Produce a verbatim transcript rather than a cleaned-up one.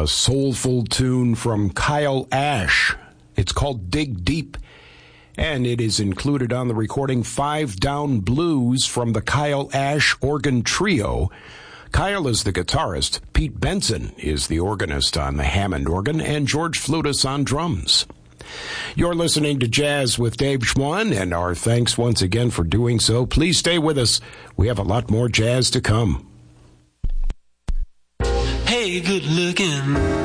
a soulful tune from Kyle Ash. It's called Dig Deep, and it is included on the recording Five Down Blues from the Kyle Ash Organ Trio. Kyle is the guitarist, Pete Benson is the organist on the Hammond organ, and George Flutis on drums. You're listening to Jazz with Dave Schwann, and our thanks once again for doing so. Please stay with us. We have a lot more jazz to come. Hey, good looking.